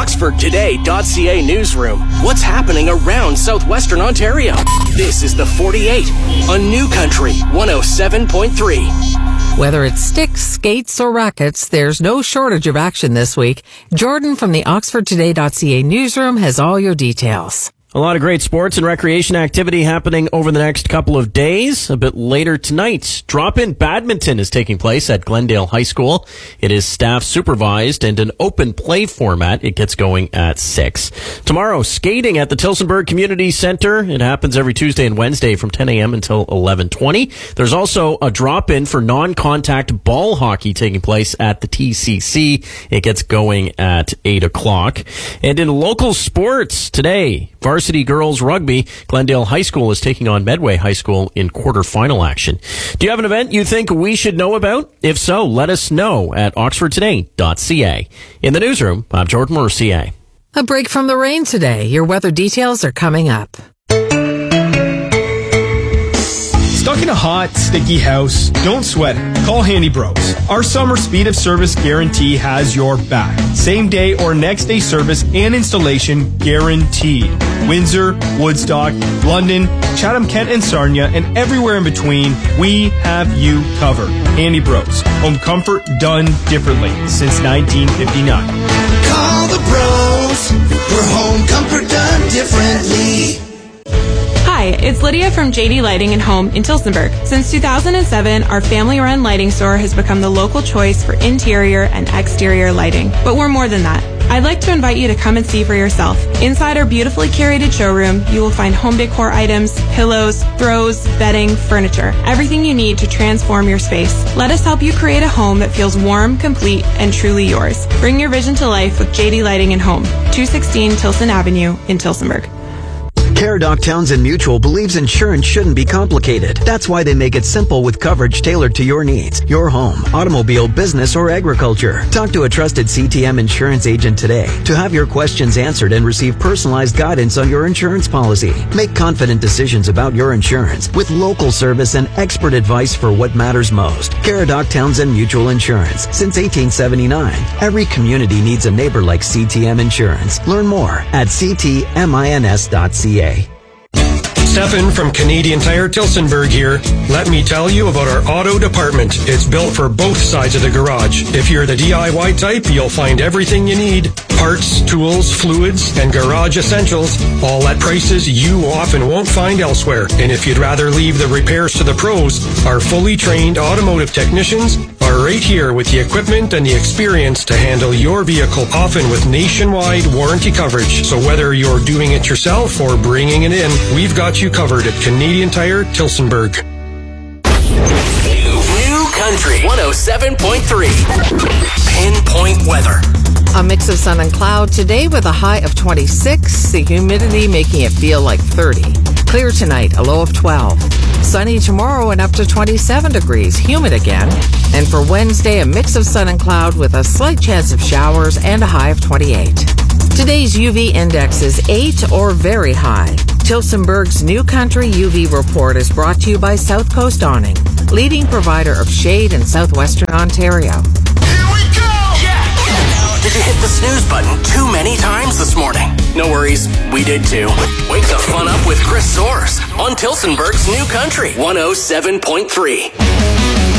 OxfordToday.ca newsroom. What's happening around southwestern Ontario? This is the 48 on New Country 107.3. Whether it's sticks, skates, or rackets, there's no shortage of action this week. Jordan from the OxfordToday.ca newsroom has all your details. A lot of great sports and recreation activity happening over the next couple of days. A bit later tonight, drop-in badminton is taking place at Glendale High School. It is staff supervised and an open play format. It gets going at 6. Tomorrow, skating at the Tillsonburg Community Center. It happens every Tuesday and Wednesday from 10 a.m. until 11:20. There's also a drop-in for non-contact ball hockey taking place at the TCC. It gets going at 8 o'clock. And in local sports today, varsity girls rugby, Glendale High School is taking on Medway High School in quarterfinal action. Do you have an event you think we should know about? If so, let us know at oxfordtoday.ca. In the newsroom, I'm Jordan Mercier. A break from the rain today. Your weather details are coming up. Stuck in a hot, sticky house? Don't sweat it. Call Handy Bros. Our summer speed of service guarantee has your back. Same day or next day service and installation guaranteed. Windsor, Woodstock, London, Chatham, Kent, and Sarnia, and everywhere in between, we have you covered. Handy Bros. Home comfort done differently since 1959. Call the bros for home comfort done differently. Hi, it's Lydia from JD Lighting and Home in Tillsonburg. Since 2007, our family-run lighting store has become the local choice for interior and exterior lighting. But we're more than that. I'd like to invite you to come and see for yourself. Inside our beautifully curated showroom, you will find home decor items, pillows, throws, bedding, furniture, everything you need to transform your space. Let us help you create a home that feels warm, complete, and truly yours. Bring your vision to life with JD Lighting and Home, 216 Tilson Avenue in Tillsonburg. Caradoc Townsend Mutual believes insurance shouldn't be complicated. That's why they make it simple with coverage tailored to your needs, your home, automobile, business, or agriculture. Talk to a trusted CTM insurance agent today to have your questions answered and receive personalized guidance on your insurance policy. Make confident decisions about your insurance with local service and expert advice for what matters most. Caradoc Townsend Mutual Insurance. Since 1879, every community needs a neighbor like CTM Insurance. Learn more at ctmins.ca. Stefan from Canadian Tire Tillsonburg here. Let me tell you about our auto department. It's built for both sides of the garage. If you're the DIY type, you'll find everything you need. Parts, tools, fluids, and garage essentials, all at prices you often won't find elsewhere. And if you'd rather leave the repairs to the pros, our fully trained automotive technicians are right here with the equipment and the experience to handle your vehicle, often with nationwide warranty coverage. So whether you're doing it yourself or bringing it in, we've got you covered at Canadian Tire Tillsonburg. New Country 107.3. Pinpoint weather. A mix of sun and cloud today with a high of 26, the humidity making it feel like 30. Clear tonight, a low of 12. Sunny tomorrow and up to 27 degrees, humid again. And for Wednesday, a mix of sun and cloud with a slight chance of showers and a high of 28. Today's UV index is 8 or very high. Tillsonburg's New Country UV report is brought to you by South Coast Awning, leading provider of shade in southwestern Ontario. Here we go! Yeah! Did you hit the snooze button too many times this morning? No worries, we did too. Wake the fun up with Chris Soares on Tillsonburg's New Country 107.3.